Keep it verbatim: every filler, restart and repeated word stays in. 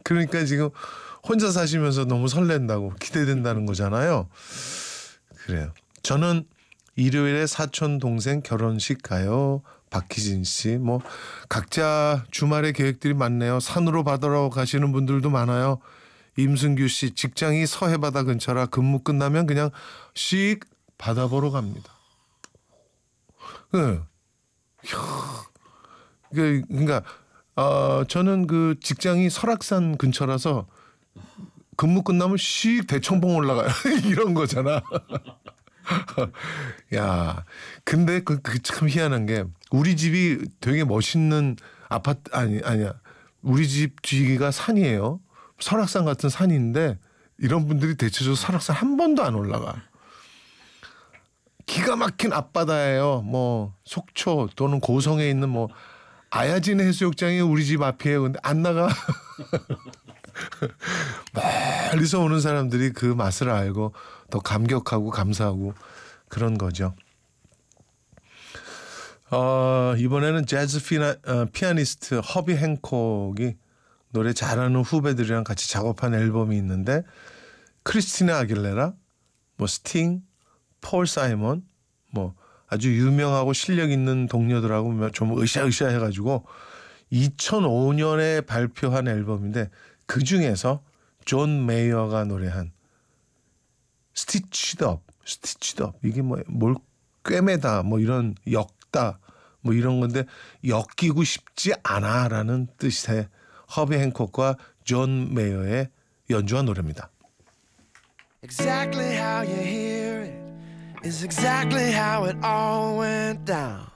그러니까 지금 혼자 사시면서 너무 설렌다고 기대된다는 거잖아요. 그래요. 저는 일요일에 사촌 동생 결혼식 가요. 박희진 씨. 뭐 각자 주말에 계획들이 많네요. 산으로 바다로 가시는 분들도 많아요. 임승규 씨 직장이 서해바다 근처라 근무 끝나면 그냥 씩 바다 보러 갑니다. 네. 그러니까 어, 저는 그 직장이 설악산 근처라서 근무 끝나면 씩 대청봉 올라가요. 이런 거잖아. 야, 근데 그 참 희한한 게 우리 집이 되게 멋있는 아파트 아니 아니야. 우리 집 뒤가 산이에요. 설악산 같은 산인데 이런 분들이 대체적으로 설악산 한 번도 안 올라가. 기가 막힌 앞바다예요. 뭐 속초 또는 고성에 있는 뭐 아야진 해수욕장이 우리 집 앞이에요. 근데 안 나가. 멀리서 오는 사람들이 그 맛을 알고 더 감격하고 감사하고 그런 거죠. 어, 이번에는 재즈 피나, 어, 피아니스트 허비 행콕이 노래 잘하는 후배들이랑 같이 작업한 앨범이 있는데 크리스티나 아길레라, 뭐 스팅, 폴 사이먼, 뭐 아주 유명하고 실력 있는 동료들하고 좀 으쌰으쌰 해가지고 이천오 년에 발표한 앨범인데 그 중에서 존 메이어가 노래한 스티치드 업, 스티치드 업 이게 뭐 뭘 꿰매다 뭐 이런 엮다 뭐 이런 건데 엮이고 싶지 않아라는 뜻의 허비 행콕과 존 메이어의 연주한 노래입니다. Exactly how you hear it is exactly how it all went down.